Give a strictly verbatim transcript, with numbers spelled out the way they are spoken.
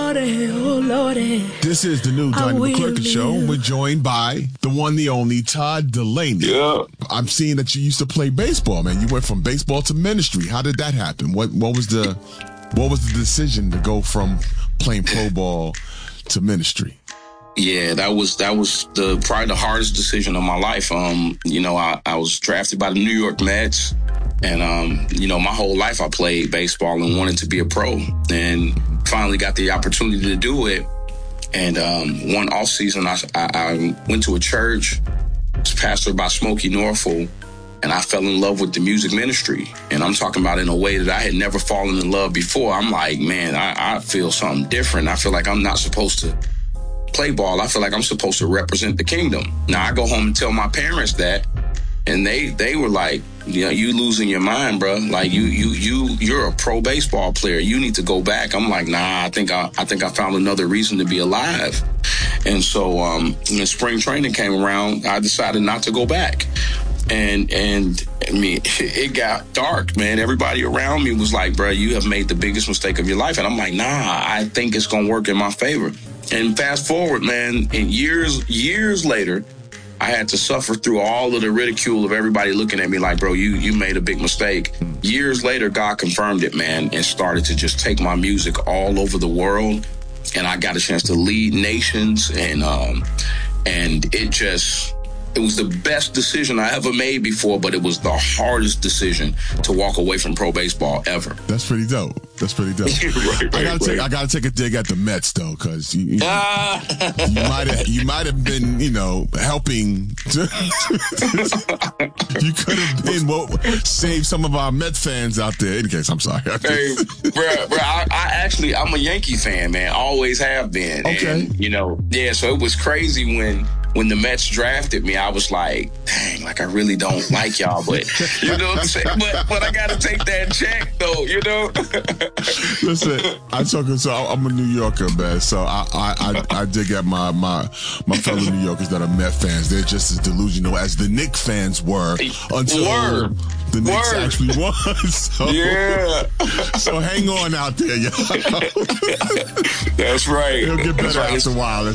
Lordy, oh Lordy. This is the new Donnie McClurkin Show. We're joined by the one, the only Todd Dulaney. Yeah. I'm seeing that you used to play baseball, man. You went from baseball to ministry. How did that happen? What what was the what was the decision to go from playing pro ball to ministry? Yeah, that was that was the probably the hardest decision of my life. Um, you know, I, I was drafted by the New York Mets, and um, you know, my whole life I played baseball and wanted to be a pro, and finally got the opportunity to do it. And um, one off season, I, I, I went to a church, was pastored by Smokey Norfolk, and I fell in love with the music ministry. And I'm talking about in a way that I had never fallen in love before. I'm like, man, I, I feel something different. I feel like I'm not supposed to play ball. I feel like I'm supposed to represent the kingdom. Now, I go home and tell my parents that, and they they were like, you know, you losing your mind, bro. Like, you you you you're a pro baseball player. You need to go back. I'm like, nah, I think I I think I found another reason to be alive. And so um, when spring training came around, I decided not to go back. And, and I mean, it got dark, man. Everybody around me was like, bro, you have made the biggest mistake of your life. And I'm like, nah, I think it's going to work in my favor. And fast forward, man, and years, years later, I had to suffer through all of the ridicule of everybody looking at me like, bro, you you made a big mistake. Years later, God confirmed it, man, and started to just take my music all over the world. And I got a chance to lead nations, and um, and it just... It was the best decision I ever made before, but it was the hardest decision to walk away from pro baseball ever. That's pretty dope. That's pretty dope. right, right, I gotta right. take I gotta take a dig at the Mets though, because you you, uh. you might have you might have been you know helping. To, you could have been what save some of our Met fans out there. In case, I'm sorry. Hey, bro, bro, I, I actually I'm a Yankee fan, man. Always have been. Okay. And, you know, yeah. So it was crazy when. When the Mets drafted me, I was like, dang, like I really don't like y'all, but you know what I'm saying? But, but I got to take that check, though, you know? Listen, I talk, so I'm a New Yorker, man, so I I, I, I dig at my, my, my fellow New Yorkers that are Met fans. They're just as delusional as the Knicks fans were until Word. the Knicks Word. actually won. So, yeah. So hang on out there, y'all. That's right. It'll get better right. after a while.